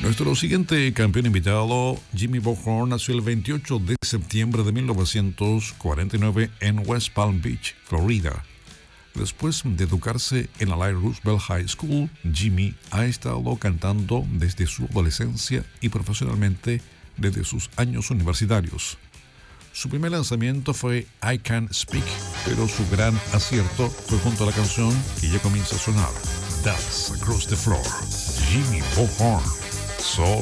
Nuestro siguiente campeón invitado, Jimmy Buckhorn, nació el 28 de septiembre de 1949 en West Palm Beach, Florida. Después de educarse en la Lyra Roosevelt High School, Jimmy ha estado cantando desde su adolescencia y profesionalmente desde sus años universitarios. Su primer lanzamiento fue I Can't Speak, pero su gran acierto fue junto a la canción que ya comienza a sonar, Dance Across the Floor, Jimmy Buckhorn. Soul